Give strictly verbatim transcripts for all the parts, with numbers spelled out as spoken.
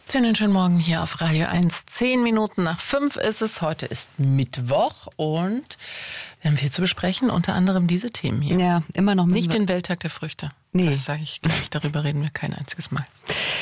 Einen schönen Morgen hier auf Radio eins. Zehn Minuten nach fünf ist es. Heute ist Mittwoch und wir haben viel zu besprechen, unter anderem diese Themen hier. Ja, immer noch nicht den Welttag der Früchte. Nee. Das sage ich gleich. Darüber reden wir kein einziges Mal.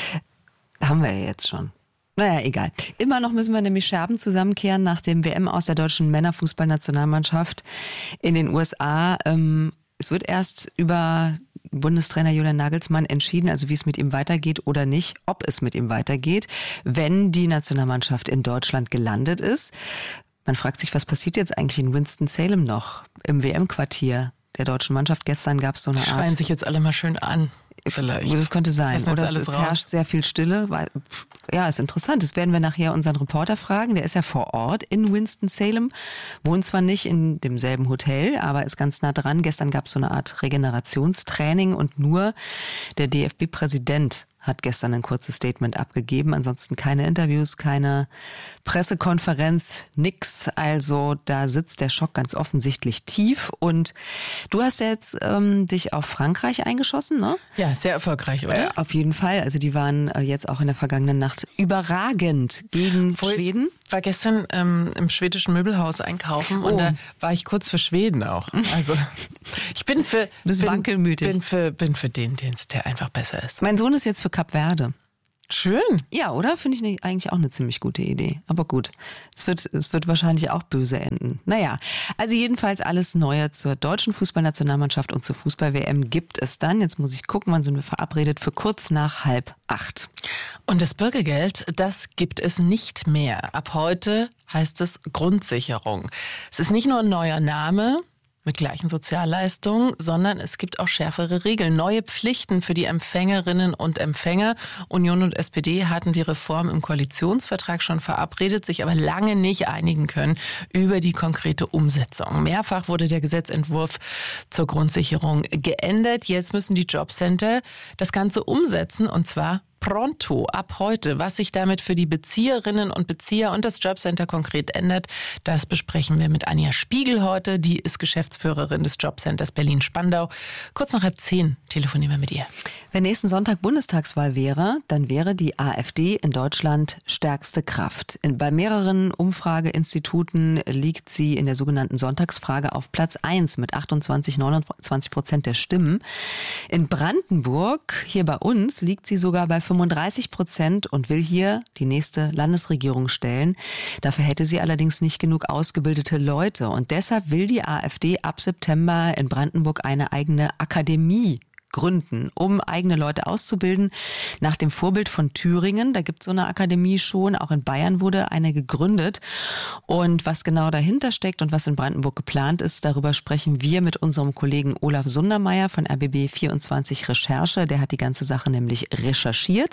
Haben wir ja jetzt schon. Naja, egal. Immer noch müssen wir nämlich Scherben zusammenkehren nach dem W M aus der deutschen Männerfußballnationalmannschaft in den U S A. Ähm, es wird erst über Bundestrainer Julian Nagelsmann entschieden, also wie es mit ihm weitergeht oder nicht, ob es mit ihm weitergeht, wenn die Nationalmannschaft in Deutschland gelandet ist. Man fragt sich, was passiert jetzt eigentlich in Winston-Salem noch im W M-Quartier der deutschen Mannschaft? Gestern gab es so eine Art... Schreien sich jetzt alle mal schön an. Vielleicht. Das könnte sein. Oder alles es raus. herrscht sehr viel Stille. Weil, ja, ist interessant. Das werden wir nachher unseren Reporter fragen. Der ist ja vor Ort in Winston-Salem. Wohnt zwar nicht in demselben Hotel, aber ist ganz nah dran. Gestern gab es so eine Art Regenerationstraining und nur der D F B-Präsident hat gestern ein kurzes Statement abgegeben. Ansonsten keine Interviews, keine Pressekonferenz, nix. Also da sitzt der Schock ganz offensichtlich tief. Und du hast ja jetzt ähm, dich auf Frankreich eingeschossen, ne? Ja, sehr erfolgreich, oder? Äh, auf jeden Fall. Also die waren äh, jetzt auch in der vergangenen Nacht überragend gegen Voll. Schweden. Ich war gestern ähm, im schwedischen Möbelhaus einkaufen und Oh. da war ich kurz für Schweden auch. Also ich bin für, bist bin, wankelmütig. bin für, bin für den Dienst, der einfach besser ist. Mein Sohn ist jetzt für Kap Verde. Schön. Ja, oder? Finde ich nicht, eigentlich auch eine ziemlich gute Idee. Aber gut, es wird, es wird wahrscheinlich auch böse enden. Naja, also jedenfalls alles Neue zur deutschen Fußballnationalmannschaft und zur Fußball-W M gibt es dann. Jetzt muss ich gucken, wann sind wir verabredet? Für kurz nach halb acht. Und das Bürgergeld, das gibt es nicht mehr. Ab heute heißt es Grundsicherung. Es ist nicht nur ein neuer Name mit gleichen Sozialleistungen, sondern es gibt auch schärfere Regeln, neue Pflichten für die Empfängerinnen und Empfänger. Union und S P D hatten die Reform im Koalitionsvertrag schon verabredet, sich aber lange nicht einigen können über die konkrete Umsetzung. Mehrfach wurde der Gesetzentwurf zur Grundsicherung geändert. Jetzt müssen die Jobcenter das Ganze umsetzen, und zwar pronto, ab heute. Was sich damit für die Bezieherinnen und Bezieher und das Jobcenter konkret ändert, das besprechen wir mit Anja Spiegel heute. Die ist Geschäftsführerin des Jobcenters Berlin-Spandau. Kurz nach halb zehn telefonieren wir mit ihr. Wenn nächsten Sonntag Bundestagswahl wäre, dann wäre die AfD in Deutschland stärkste Kraft. In, bei mehreren Umfrageinstituten liegt sie in der sogenannten Sonntagsfrage auf Platz eins mit achtundzwanzig, neunundzwanzig Prozent der Stimmen. In Brandenburg, hier bei uns, liegt sie sogar bei fünfunddreißig Prozent und will hier die nächste Landesregierung stellen. Dafür hätte sie allerdings nicht genug ausgebildete Leute. Und deshalb will die AfD ab September in Brandenburg eine eigene Akademie gründen, um eigene Leute auszubilden. Nach dem Vorbild von Thüringen, da gibt es so eine Akademie schon, auch in Bayern wurde eine gegründet. Und was genau dahinter steckt und was in Brandenburg geplant ist, darüber sprechen wir mit unserem Kollegen Olaf Sundermeier von R B B vierundzwanzig Recherche. Der hat die ganze Sache nämlich recherchiert,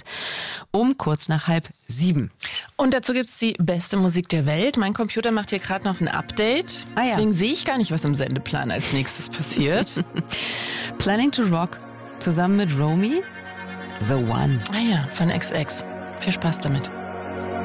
um kurz nach halb sieben. Und dazu gibt es die beste Musik der Welt. Mein Computer macht hier gerade noch ein Update. Ah, ja. Deswegen sehe ich gar nicht, was im Sendeplan als nächstes passiert. Planning to Rock zusammen mit Romy, The One. Ah ja, von X X. Viel Spaß damit.